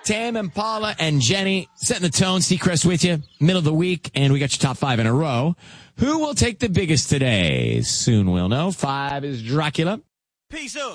Tam Impala and Jenny setting the tone. Seacrest with you. Middle of the week, and we got your top 5 in a row. Who will take the biggest today? Soon we'll know. 5 is Dracula. Peace up.